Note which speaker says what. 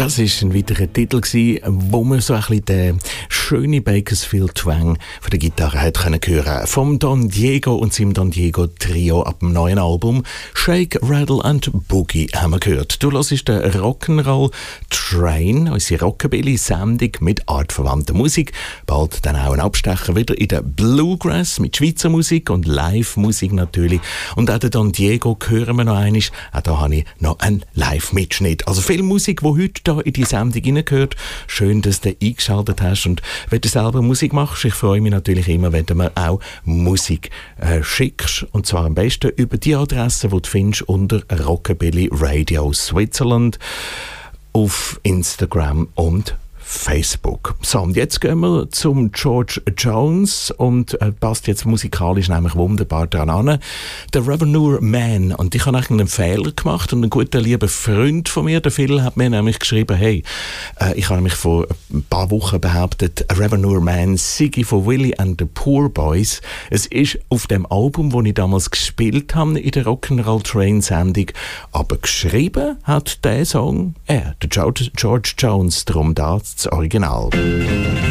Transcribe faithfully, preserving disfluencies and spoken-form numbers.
Speaker 1: Das war ein weiterer Titel, wo man so ein bisschen den schönen Bakersfield-Twang von der Gitarre hat hören können. Vom Don Diego und seinem Don Diego Trio ab dem neuen Album Shake, Rattle and Boogie haben wir gehört. Du hörst den Rock'n'Roll Train, unsere Rockabilly-Sendung mit artverwandter Musik. Bald dann auch ein Abstecher wieder in den Bluegrass mit Schweizer Musik und Live-Musik natürlich. Und auch den Don Diego hören wir noch einmal. Auch da habe ich noch einen Live-Mitschnitt. Also viel Musik, die heute hier in die Sendung hineingehört. Schön, dass du eingeschaltet hast. Und wenn du selber Musik machst, ich freue mich natürlich immer, wenn du mir auch Musik äh, schickst. Und zwar am besten über die Adresse, die du findest unter Rockabilly Radio Switzerland auf Instagram und Facebook. So, und jetzt gehen wir zum George Jones und äh, passt jetzt musikalisch nämlich wunderbar dran an. Der Revenue Man. Und ich habe eigentlich einen Fehler gemacht und ein guter, lieber Freund von mir, der Phil, hat mir nämlich geschrieben, hey, äh, ich habe nämlich vor ein paar Wochen behauptet, Revenue Man sei von Willie and the Poor Boys. Es ist auf dem Album, das ich damals gespielt habe in der Rock'n'Roll Train Sendung, aber geschrieben hat der Song er, der George Jones, darum da das Original.